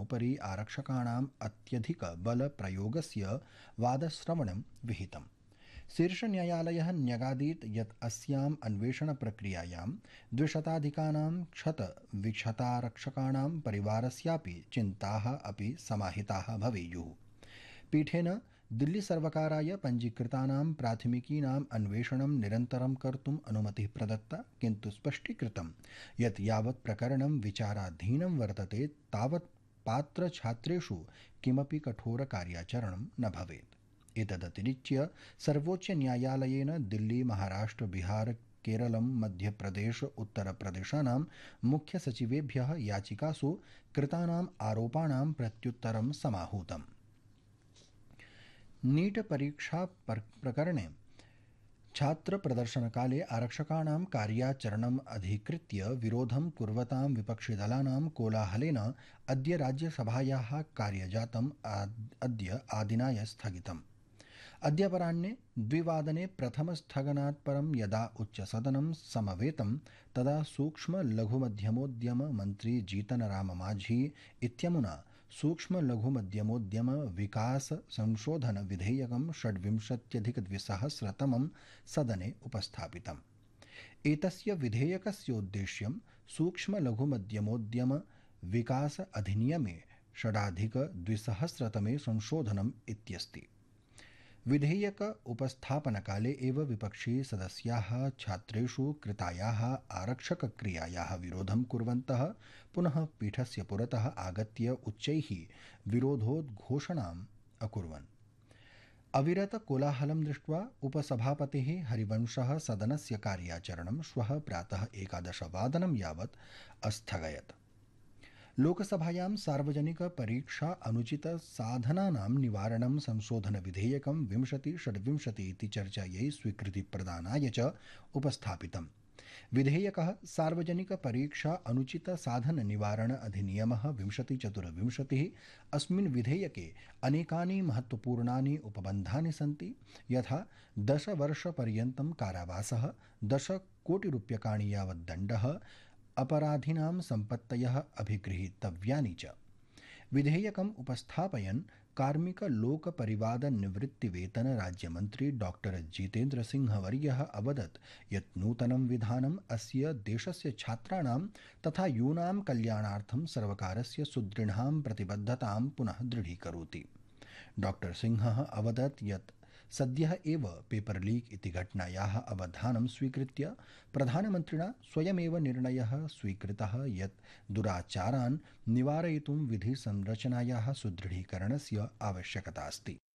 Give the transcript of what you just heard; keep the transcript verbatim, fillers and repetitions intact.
उपरि आरक्षकाणाम् अत्यधिकबलप्रयोगस्य वादश्रवणं विहितम्। शीर्षन्यायालयः न्यगादीत् यत् अस्याम् अन्वेषणप्रक्रियायां द्विशताधिकानां क्षतविक्षतारक्षकाणां परिवारस्यापि चिन्ताः अपि समाहिताः भवेयुः। पीठेन दिल्लीसर्वकाराय पञ्जीकृतानां प्राथमिकीनाम् अन्वेषणं निरन्तरं कर्तुम् अनुमतिः प्रदत्ता, किन्तु स्पष्टीकृतं यत् यावत् प्रकरणं विचाराधीनं वर्तते तावत् पात्रछात्रेषु किमपि कठोरकार्याचरणं न भवेत्। एतदतिरिच्य सर्वोच्चन्यायालयेन दिल्ली, महाराष्ट्र, बिहार, केरलं, मध्यप्रदेश, उत्तरप्रदेशानां मुख्यसचिवेभ्यः याचिकासु कृतानाम् आरोपाणां प्रत्युत्तरं समाहूतम्। नीट परीक्षा प्रकरणे छात्रप्रदर्शनकाले आरक्षकाणां कार्याचरणम् अधिकृत्य विरोधं कुर्वतां विपक्षिदलानां कोलाहलेन अद्य राज्यसभायाः कार्यजातम् अद्य आदिनाय स्थगितम्। अद्य अपराह्ने द्विवादने प्रथमस्थगनात् परं यदा उच्चसदनं समवेतं तदा सूक्ष्म लघुमध्यमोद्यम मन्त्री जीतनराम मांझी इत्यमुना सूक्ष्म लघुमध्यमोद्यम विकास संशोधन विधेयकं षड्विंशत्यधिकद्विसहस्रतमं सदने उपस्थापितम्। एतस्य विधेयकस्योद्देश्यं सूक्ष्म लघुमध्यमोद्यम विकास अधिनियमे षडाधिकद्विसहस्रतमे संशोधनम् इत्यस्ति। विधेयक उपस्थापनकाले एव विपक्षी सदस्याः छात्रेषु कृतायाः आरक्षकक्रियायाः विरोधं कुर्वन्तः पुनः पीठस्य पुरतः आगत्य उच्चैः विरोधोद्घोषणाम् अकुर्वन्। अविरत कोलाहलं दृष्ट्वा उपसभापतिः हरिवंशः सदनस्य कार्याचरणं श्वः प्रातः एकादशवादनं यावत् अस्थगयत्। लोकसभायां सार्वजनिक परीक्षा अनुचित साधनानां निवारणं संशोधन विधेयकं विंशति षड्विंशति इति चर्चायै स्वीकृतिप्रदानाय च उपस्थापितम्। विधेयकः सार्वजनिक परीक्षा अनुचित साधन निवारण अधिनियमः विंशति चतुर्विंशतिः। अस्मिन् विधेयके अनेकानि महत्वपूर्णानि उपबन्धानि सन्ति, यथा दशवर्षपर्यन्तं कारावासः, दश कोटिरूप्यकाणि यावत् दण्डः, अपराधिनां सम्पत्तयः अभिगृहीतव्यानि च। विधेयकम् उपस्थापयन् कार्मिक लोक परिवाद निवृत्तिवेतन राज्यमन्त्री डॉक्टर जितेन्द्र सिंह वर्यः अवदत् यत् नूतनं विधानम् अस्य देशस्य छात्राणां तथा यूनां कल्याणार्थं सर्वकारस्य सुदृढां प्रतिबद्धतां पुनः दृढीकरोति। डॉक्टर सिंहः अवदत् यत् सद्यः एव पेपर लीक इति घटनायाः अवधानं स्वीकृत्य प्रधानमन्त्रिणा स्वयमेव निर्णयः स्वीकृतः यत् दुराचारान् निवारयितुं विधिसंरचनायाः सुदृढीकरणस्य आवश्यकता अस्ति।